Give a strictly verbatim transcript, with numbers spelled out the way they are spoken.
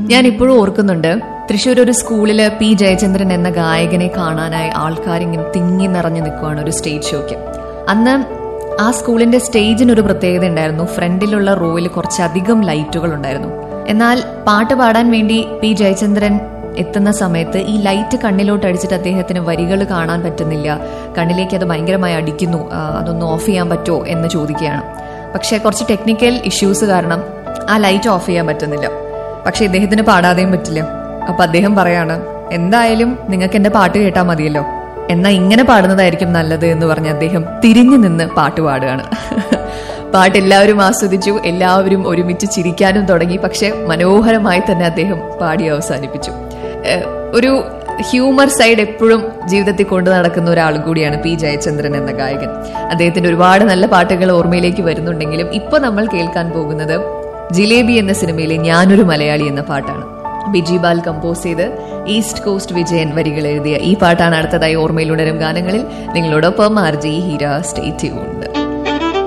ഞാൻ ഇപ്പോഴും ഓർക്കുന്നുണ്ട്, തൃശ്ശൂർ ഒരു സ്കൂളില് പി ജയചന്ദ്രൻ എന്ന ഗായകനെ കാണാനായി ആൾക്കാർ ഇങ്ങനെ തിങ്ങി നിറഞ്ഞു നിൽക്കുവാണ് ഒരു സ്റ്റേജ് ഷോയ്ക്ക്. അന്ന് ആ സ്കൂളിന്റെ സ്റ്റേജിനൊരു പ്രത്യേകത ഉണ്ടായിരുന്നു. ഫ്രണ്ടിലുള്ള റോയിൽ കുറച്ചധികം ലൈറ്റുകൾ ഉണ്ടായിരുന്നു. എന്നാൽ പാട്ട് പാടാൻ വേണ്ടി പി ജയചന്ദ്രൻ എത്തുന്ന സമയത്ത് ഈ ലൈറ്റ് കണ്ണിലോട്ട് അടിച്ചിട്ട് അദ്ദേഹത്തിന് വരികൾ കാണാൻ പറ്റുന്നില്ല. കണ്ണിലേക്ക് അത് ഭയങ്കരമായി അടിക്കുന്നു. അതൊന്ന് ഓഫ് ചെയ്യാൻ പറ്റുമോ എന്ന് ചോദിക്കുകയാണ്. പക്ഷെ കുറച്ച് ടെക്നിക്കൽ ഇഷ്യൂസ് കാരണം ആ ലൈറ്റ് ഓഫ് ചെയ്യാൻ പറ്റുന്നില്ല. പക്ഷെ ഇദ്ദേഹത്തിന് പാടാതെയും പറ്റില്ല. അപ്പൊ അദ്ദേഹം പറയാണ്, എന്തായാലും നിങ്ങൾക്ക് എന്റെ പാട്ട് കേട്ടാൽ മതിയല്ലോ, എന്നാ ഇങ്ങനെ പാടുന്നതായിരിക്കും നല്ലത് എന്ന് പറഞ്ഞ് അദ്ദേഹം തിരിഞ്ഞു നിന്ന് പാട്ട് പാടുകയാണ്. പാട്ട് എല്ലാവരും ആസ്വദിച്ചു. എല്ലാവരും ഒരുമിച്ച് ചിരിക്കാനും തുടങ്ങി. പക്ഷെ മനോഹരമായി തന്നെ അദ്ദേഹം പാടി അവസാനിപ്പിച്ചു. ഒരു ഹ്യൂമർ സൈഡ് എപ്പോഴും ജീവിതത്തിൽ കൊണ്ടു നടക്കുന്ന ഒരാൾ കൂടിയാണ് പി ജയചന്ദ്രൻ എന്ന ഗായകൻ. അദ്ദേഹത്തിന്റെ ഒരുപാട് നല്ല പാട്ടുകൾ ഓർമ്മയിലേക്ക് വരുന്നുണ്ടെങ്കിലും ഇപ്പൊ നമ്മൾ കേൾക്കാൻ പോകുന്നത് ജിലേബി എന്ന സിനിമയിലെ ഞാനൊരു മലയാളി എന്ന പാട്ടാണ്. ബിജി ബാൽ കമ്പോസ് ചെയ്ത് ഈസ്റ്റ് കോസ്റ്റ് വിജയൻ വരികൾ എഴുതിയ ഈ പാട്ടാണ് അടുത്തതായി ഓർമ്മയിലുണരും ഗാനങ്ങളിൽ. നിങ്ങളോടൊപ്പം R G Heera. Stay tuned.